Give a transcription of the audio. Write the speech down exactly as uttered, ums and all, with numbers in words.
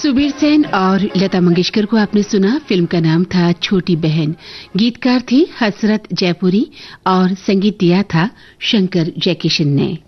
सुबीर सेन और लता मंगेशकर को आपने सुना। फिल्म का नाम था छोटी बहन। गीतकार थी हसरत जयपुरी और संगीत दिया था शंकर जयकिशन ने।